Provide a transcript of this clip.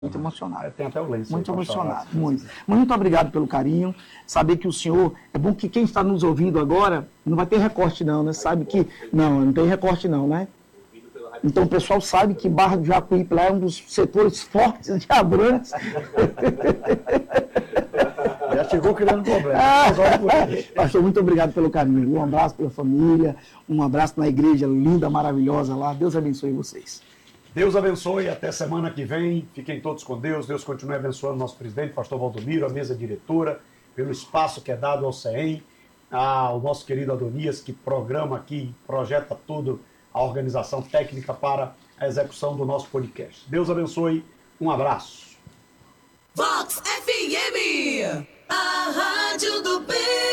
Muito emocionado. Tem até o lenço. Muito emocionado, muito. Muito obrigado pelo carinho. Saber que o senhor... É bom que quem está nos ouvindo agora não vai ter recorte não, né? Sabe que... Não tem recorte não, né? Então o pessoal sabe que Barra do Jacuípe lá é um dos setores fortes de Abrantes. Já chegou criando problema. Pastor, muito obrigado pelo carinho. Um abraço pela família, um abraço na igreja linda, maravilhosa lá. Deus abençoe vocês. Deus abençoe, até semana que vem. Fiquem todos com Deus. Deus continue abençoando nosso presidente, pastor Valdomiro, a mesa diretora, pelo espaço que é dado ao CEEM, ao nosso querido Adonias, que programa aqui, projeta tudo, a organização técnica para a execução do nosso podcast. Deus abençoe, um abraço. Vox FM, a rádio do bem.